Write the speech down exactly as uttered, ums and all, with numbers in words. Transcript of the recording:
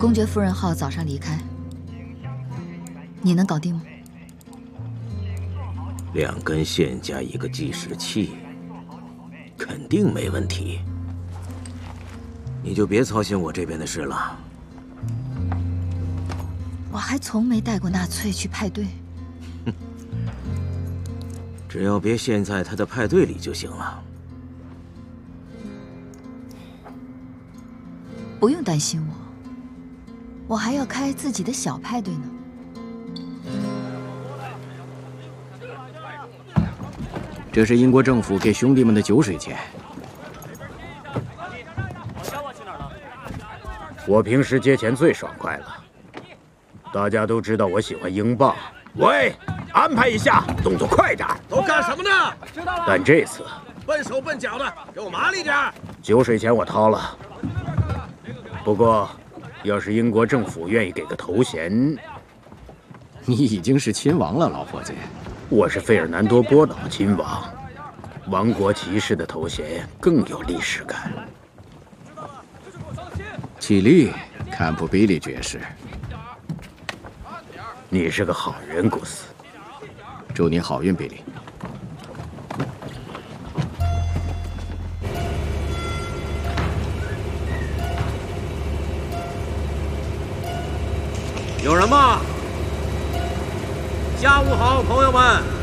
公爵夫人号早上离开，你能搞定吗？ 两根线加一个计时器，肯定没问题。你就别操心我这边的事了。 我还从没带过纳粹去派对。 哼，只要别陷在他的派对里就行了。 不用担心我，我还要开自己的小派对呢。 这是英国政府给兄弟们的酒水钱。 我平时接钱最爽快了，大家都知道我喜欢英镑。喂，安排一下，动作快点！ 都干什么呢？ 但这次笨手笨脚的，给我麻利点！ 酒水钱我掏了，不过，要是英国政府愿意给个头衔， 你已经是亲王了，老伙计。 我是费尔南多·波岛亲王，王国骑士的头衔更有历史感。 起立，坎普比利爵士。 你是个好人，古斯。 祝你好运，比利。 有人吗？下午好，朋友们。